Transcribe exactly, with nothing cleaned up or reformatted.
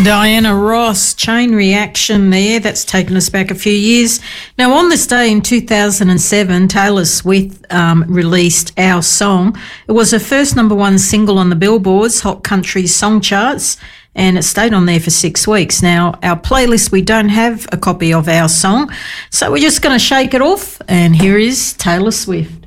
Diana Ross, Chain Reaction there. That's taken us back a few years. Now, on this day in two thousand seven, Taylor Swift um, released Our Song. It was her first number one single on the Billboard's Hot Country Song Charts, and it stayed on there for six weeks. Now, our playlist, we don't have a copy of Our Song, so we're just going to shake it off, and here is Taylor Swift.